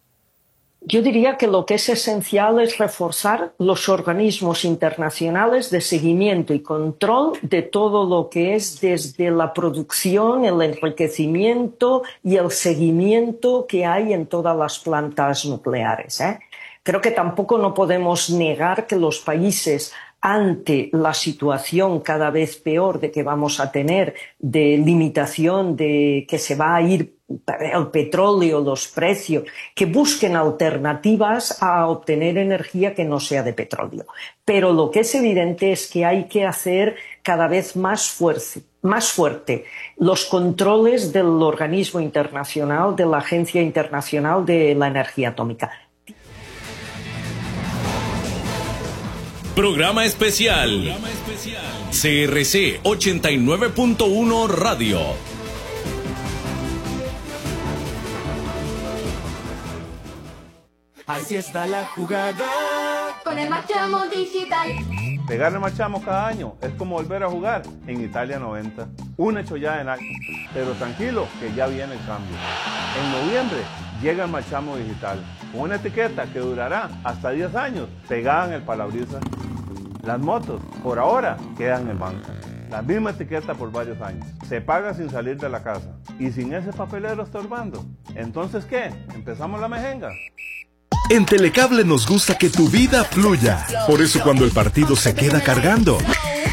Yo diría que lo que es esencial es reforzar los organismos internacionales de seguimiento y control de todo lo que es desde la producción, el enriquecimiento y el seguimiento que hay en todas las plantas nucleares, ¿eh? Creo que tampoco no podemos negar que los países, ante la situación cada vez peor de que vamos a tener, de limitación, de que se va a ir el petróleo, los precios, que busquen alternativas a obtener energía que no sea de petróleo. Pero lo que es evidente es que hay que hacer cada vez más fuerte, más fuerte los controles del organismo internacional, de la Agencia Internacional de la Energía Atómica. Programa especial C R C ochenta y nueve punto uno Radio. Así está la jugada con el marchamo digital. Pegarle marchamo cada año es como volver a jugar en Italia noventa. Una chollada en algo. Pero tranquilo, que ya viene el cambio. En noviembre llega el marchamo digital, con una etiqueta que durará hasta diez años pegada en el parabrisas. Las motos, por ahora, quedan en banca. La misma etiqueta por varios años. Se paga sin salir de la casa. Y sin ese papelero estorbando. ¿Entonces qué? ¿Empezamos la mejenga? En Telecable nos gusta que tu vida fluya. Por eso cuando el partido se queda cargando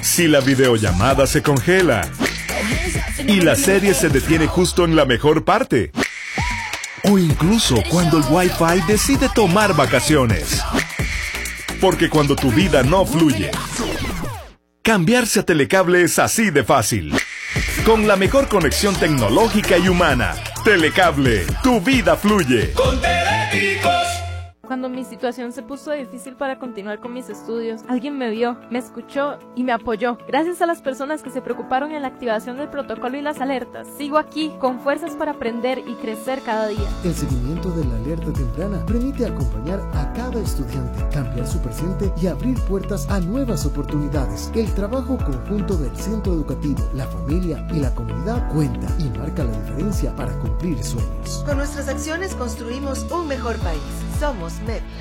Si la videollamada se congela y la serie se detiene justo en la mejor parte. O incluso cuando el Wi-Fi decide tomar vacaciones. Porque cuando tu vida no fluye, cambiarse a Telecable es así de fácil. Con la mejor conexión tecnológica y humana. Telecable, tu vida fluye. Con Teléticos. Cuando mi situación se puso difícil para continuar con mis estudios, alguien me vio, me escuchó y me apoyó. Gracias a las personas que se preocuparon en la activación del protocolo y las alertas, sigo aquí con fuerzas para aprender y crecer cada día. El seguimiento de la alerta temprana permite acompañar a cada estudiante, cambiar su presente y abrir puertas a nuevas oportunidades. El trabajo conjunto del centro educativo, la familia y la comunidad cuenta y marca la diferencia para cumplir sueños. Con nuestras acciones construimos un mejor país. Somos M E P.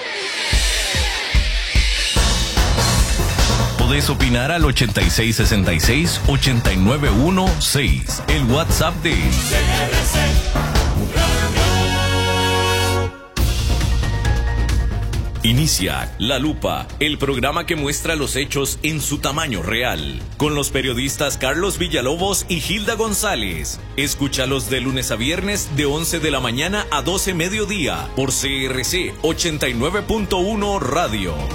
Podés opinar al ochenta y seis sesenta y seis, ochenta y nueve dieciséis, el WhatsApp de C R C Radio. Inicia La Lupa, el programa que muestra los hechos en su tamaño real, con los periodistas Carlos Villalobos y Hilda González. Escúchalos de lunes a viernes de once de la mañana a doce mediodía por C R C ochenta y nueve punto uno Radio.